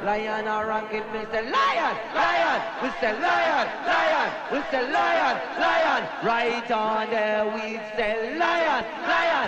Lion or ranking, we say lion, lion, we say lion, lion, we say lion, lion. Right on there we say lion, lion,